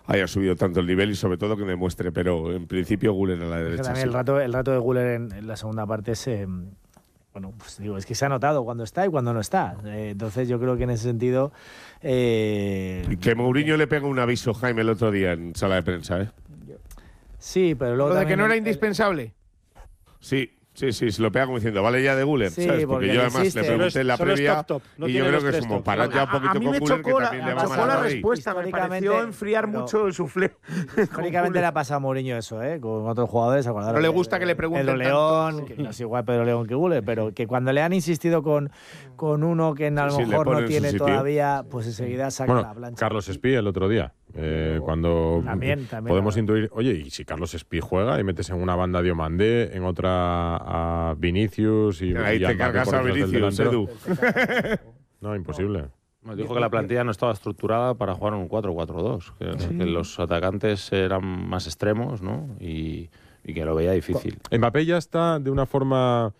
haya subido tanto el nivel y sobre todo que demuestre, pero en principio Güler a la derecha. También el rato de Güler en la segunda parte es... bueno, pues digo, es que se ha notado cuando está y cuando no está. Entonces yo creo que en ese sentido... Que Mourinho le pega un aviso, Jaime, el otro día en sala de prensa, ¿eh? Sí, pero luego... Lo de que no era indispensable. Sí, se lo pega como diciendo, vale ya de Güler, sí, ¿sabes? Porque yo además le pregunté en la previa y yo creo que es como parar ya un poquito con Güler, que también le va mal a la Madrid. respuesta, me pareció enfriar mucho el suflé. Históricamente le ha pasado a Mourinho eso, con otros jugadores. No le gusta que le pregunten Pedro León, que no es igual Pedro León que Güler, pero que cuando le han insistido con uno que a lo mejor no tiene todavía, pues enseguida saca la plancha. Carlos Espí el otro día, cuando también podemos intuir, oye, y si Carlos Espí juega y metes en una banda a Diomandé, en otra a Vinicius y ahí te cargas a Vinicius, Edu. No, imposible. Dijo que la plantilla no estaba estructurada para jugar un 4-4-2, que los atacantes eran más extremos, ¿no? Y que lo veía difícil. Mbappé ya está de una forma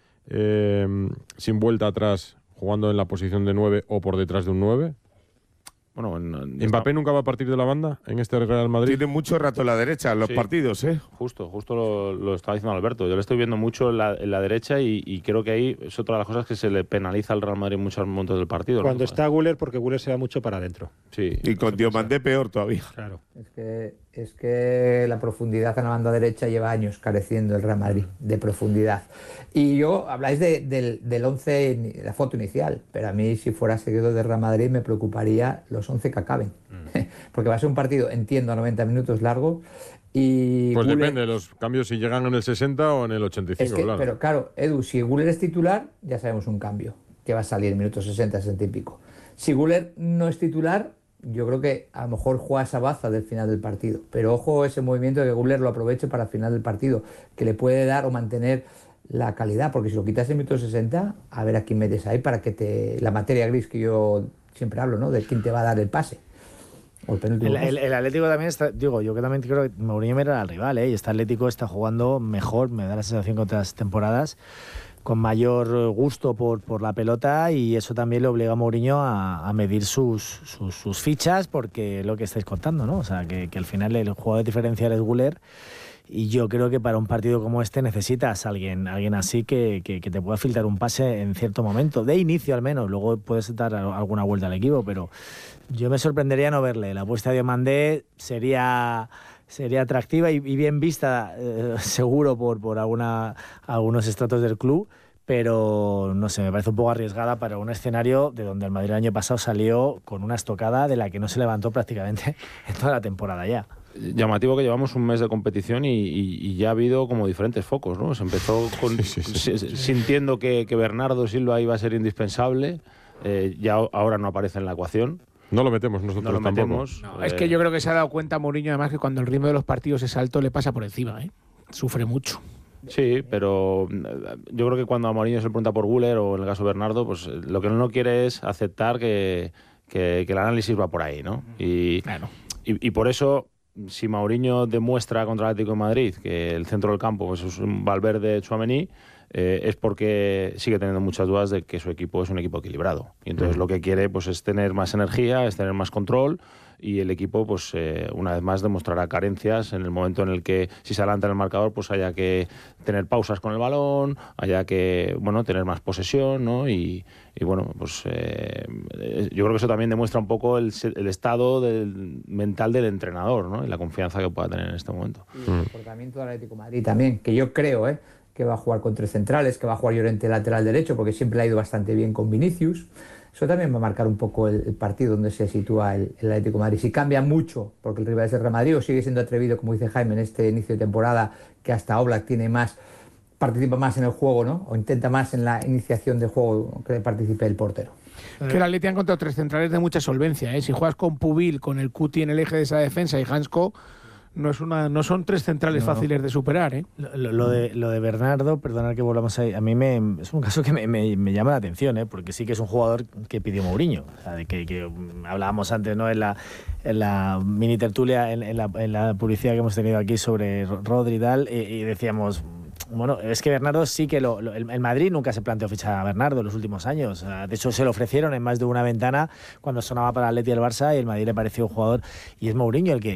sin vuelta atrás, jugando en la posición de 9 o por detrás de un 9. Bueno, ¿Mbappé nunca va a partir de la banda en este Real Madrid? Tiene mucho rato en la derecha en los partidos, ¿eh? Justo lo estaba diciendo Alberto. Yo le estoy viendo mucho en la derecha y creo que ahí es otra de las cosas que se le penaliza al Real Madrid en muchos momentos del partido. Cuando está Güler, porque Güler se va mucho para adentro. Sí. Y con Diomandé peor todavía. Claro. Es que la profundidad en la banda derecha lleva años careciendo el Real Madrid de profundidad. Y yo habláis del 11, la foto inicial, pero a mí si fuera seguidor del Real Madrid me preocuparía los 11 que acaben. Porque va a ser un partido, entiendo, a 90 minutos largo. Y pues Güler, depende de los cambios, si llegan en el 60 o en el 85, claro. Pero claro, Edu, si Güler es titular, ya sabemos un cambio, que va a salir en minutos 60, 60 y pico. Si Güler no es titular, yo creo que a lo mejor juega esa baza del final del partido. Pero ojo ese movimiento de que Güler lo aproveche para el final del partido, que le puede dar o mantener la calidad, porque si lo quitas en minutos 60, a ver a quién metes ahí para que la materia gris que yo siempre hablo, ¿no? De quién te va a dar el pase. El Atlético también está, digo, yo que también creo que Mourinho era el rival, y este Atlético está jugando mejor, me da la sensación que otras temporadas, con mayor gusto por la pelota, y eso también le obliga a Mourinho a medir sus fichas, porque es lo que estáis contando, ¿no? O sea, que al final el jugador diferencial es Güler, y yo creo que para un partido como este necesitas a alguien así que te pueda filtrar un pase en cierto momento, de inicio al menos, luego puedes dar alguna vuelta al equipo, pero yo me sorprendería no verle. La apuesta de Diomandé sería atractiva y bien vista, seguro por algunos estratos del club, pero no sé, me parece un poco arriesgada para un escenario de donde el Madrid el año pasado salió con una estocada de la que no se levantó prácticamente en toda la temporada ya. Llamativo que llevamos un mes de competición y ya ha habido como diferentes focos, ¿no? Se empezó sintiendo que Bernardo Silva iba a ser indispensable, ya ahora no aparece en la ecuación. No lo metemos nosotros tampoco. No, es que yo creo que se ha dado cuenta Mourinho además que cuando el ritmo de los partidos es alto le pasa por encima, ¿eh? Sufre mucho. Sí, pero yo creo que cuando a Mourinho se le pregunta por Güler o en el caso de Bernardo, pues lo que no quiere es aceptar que el análisis va por ahí, ¿no? Y por eso, si Mourinho demuestra contra el Atlético de Madrid que el centro del campo pues, es un Valverde, Tchouaméni, es porque sigue teniendo muchas dudas de que su equipo es un equipo equilibrado. Y entonces lo que quiere pues, es tener más energía, es tener más control, y el equipo, pues una vez más, demostrará carencias en el momento en el que, si se adelanta en el marcador, pues haya que tener pausas con el balón, haya que tener más posesión, ¿no? Y bueno, pues yo creo que eso también demuestra un poco el estado mental del entrenador, ¿no? Y la confianza que pueda tener en este momento. Y el comportamiento del Atlético de Madrid también, que yo creo, que va a jugar con 3 centrales, que va a jugar Llorente lateral derecho, porque siempre le ha ido bastante bien con Vinicius. Eso también va a marcar un poco el partido donde se sitúa el Atlético de Madrid. Si cambia mucho, porque el rival es el Real Madrid, o sigue siendo atrevido, como dice Jaime, en este inicio de temporada, que hasta Oblak participa más en el juego, ¿no? O intenta más en la iniciación del juego que participe el portero. Que el Atleti ha encontrado 3 centrales de mucha solvencia, ¿eh? Si juegas con Pubil, con el Cuti en el eje de esa defensa y Hansko, no son 3 centrales fáciles de superar, ¿eh? Lo de Bernardo, perdonad que volvamos ahí, a mí es un caso que me llama la atención, porque sí que es un jugador que pidió Mourinho, o sea, de que hablábamos antes, ¿no? En la mini tertulia, en la publicidad que hemos tenido aquí sobre Rodri y tal, y decíamos, bueno, es que Bernardo sí que el Madrid nunca se planteó fichar a Bernardo en los últimos años. De hecho, se lo ofrecieron en más de una ventana cuando sonaba para el Atleti y el Barça, y el Madrid le pareció un jugador, y es Mourinho el que